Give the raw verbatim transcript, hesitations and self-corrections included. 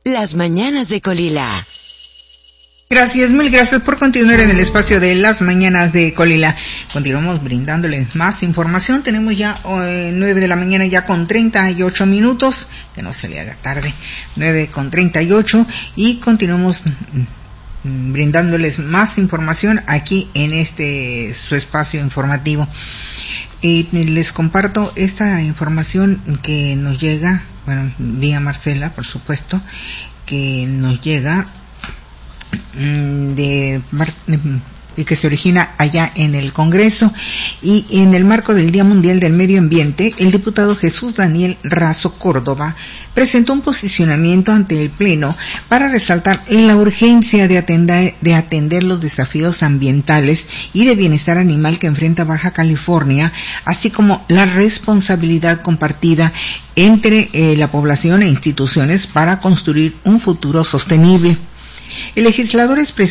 Las Mañanas de Colila. Gracias, mil gracias por continuar en el espacio de Las Mañanas de Colila. Continuamos brindándoles más información. Tenemos ya eh, nueve de la mañana ya con treinta y ocho minutos, que no se le haga tarde, nueve con treinta y ocho, y continuamos mm, brindándoles más información aquí en este su espacio informativo. Y les comparto esta información que nos llega, bueno, vía Marcela, por supuesto, que nos llega de, de que se origina allá en el Congreso, y en el marco del Día Mundial del Medio Ambiente, el diputado Jesús Daniel Razo Córdoba presentó un posicionamiento ante el Pleno para resaltar la urgencia de atender, de atender los desafíos ambientales y de bienestar animal que enfrenta Baja California, así como la responsabilidad compartida entre eh, la población e instituciones para construir un futuro sostenible. El legislador expresó